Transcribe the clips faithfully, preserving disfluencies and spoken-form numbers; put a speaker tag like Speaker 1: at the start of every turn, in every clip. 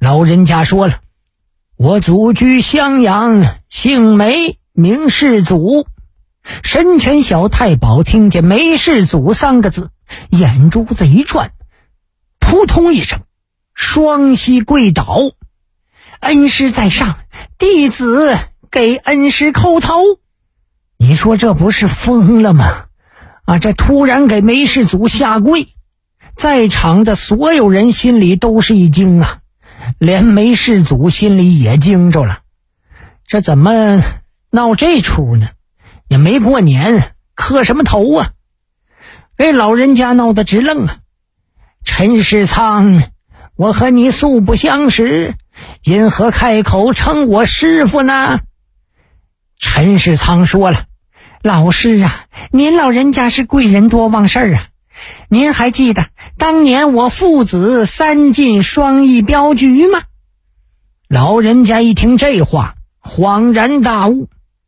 Speaker 1: 老人家说了，我祖居襄阳，姓梅，名世祖。神拳小太保听见梅世祖三个字，眼珠子一转，扑通一声，双膝跪倒。恩师在上，弟子给恩师叩头。你说这不是疯了吗？啊，这突然给梅世祖下跪，在场的所有人心里都是一惊啊，连梅世祖心里也惊着了。这怎么闹这出呢？也没过年，磕什么头啊？给老人家闹得直愣啊！陈世仓，我和你素不相识，因何开口称我师父呢？陈世仓说了，老师啊，您老人家是贵人多忘事儿啊。您还记得当年我父子三进双翼镖局吗？老人家一听这话，恍然大悟。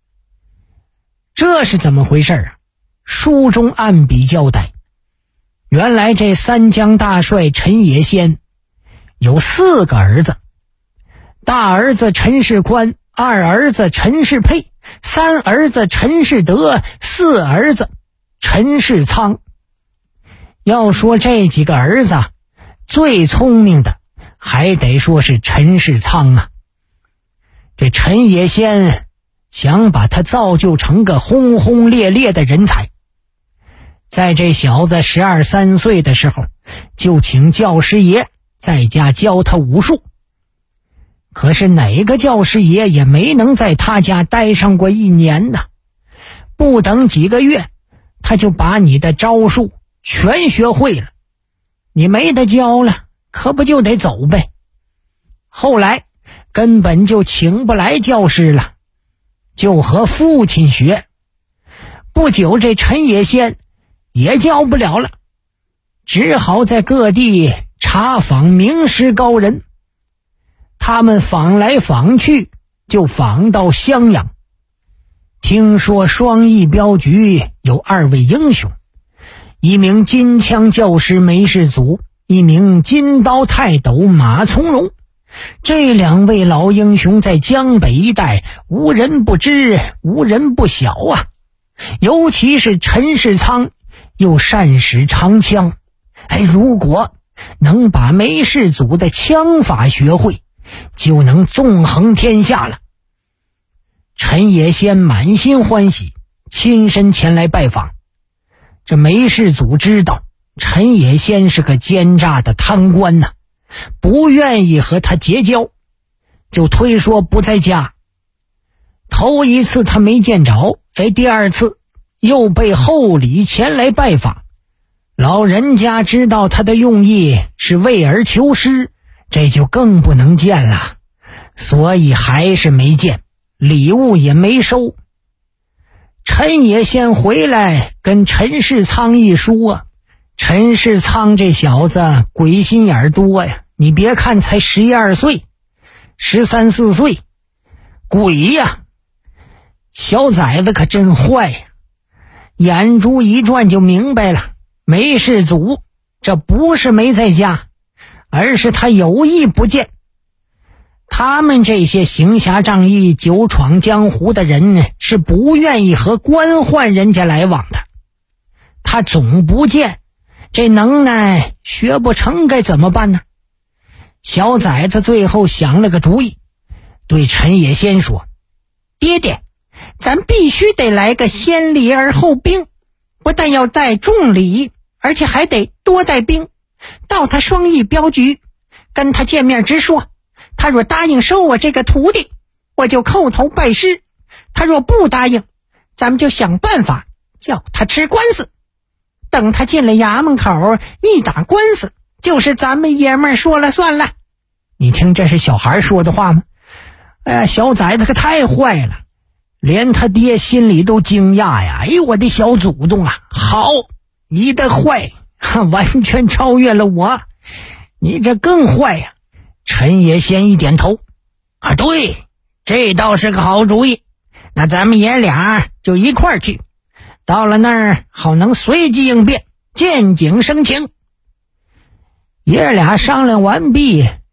Speaker 1: 这是怎么回事啊？书中按笔交代，原来这三江大帅陈野先有四个儿子，大儿子陈世宽，二儿子陈世佩，三儿子陈世德，四儿子陈世仓。要说这几个儿子最聪明的还得说是陈世仓啊。这陈野先想把他造就成个轰轰烈烈的人才，在这小子十二三岁的时候，就请教师爷在家教他武术。可是哪个教师爷也没能在他家待上过一年呢，不等几个月，他就把你的招数全学会了，你没得教了，可不就得走呗。后来根本就请不来教师了，就和父亲学。不久这陈野先也教不了了，只好在各地查访名师高人。他们访来访去，就访到襄阳。听说双翼镖局有二位英雄，一名金枪教师梅世祖，一名金刀泰斗马从容。这两位老英雄在江北一带无人不知，无人不晓啊。尤其是陈世仓又善使长枪，哎，如果能把梅世祖的枪法学会，就能纵横天下了。陈野先满心欢喜，亲身前来拜访。这梅世祖知道陈野先是个奸诈的贪官呐、啊，不愿意和他结交，就推说不在家。头一次他没见着，哎，第二次又被厚礼前来拜访。老人家知道他的用意是为而求师，这就更不能见了，所以还是没见，礼物也没收。陈野先回来跟陈世仓一说，陈世仓这小子鬼心眼多呀，你别看才十一二岁，十三四岁，鬼呀！小崽子可真坏呀！眼珠一转就明白了，梅世祖这不是没在家，而是他有意不见。他们这些行侠仗义、久闯江湖的人是不愿意和官宦人家来往的。他总不见，这能耐学不成该怎么办呢？小崽子最后想了个主意，对陈野先说：爹爹，咱必须得来个先礼而后兵，不但要带重礼，而且还得多带兵，到他双翼镖局跟他见面直说，他若答应收我这个徒弟，我就叩头拜师，他若不答应，咱们就想办法叫他吃官司，等他进了衙门口一打官司，就是咱们爷们儿说了算了。你听这是小孩说的话吗？哎呀，小崽子可太坏了，连他爹心里都惊讶呀！哎呦，我的小祖宗啊，好，你的坏完全超越了我，你这更坏呀！陈野先一点头，啊，对，这倒是个好主意，那咱们爷俩就一块儿去，到了那儿好能随机应变，见景生情。爷俩商量完毕，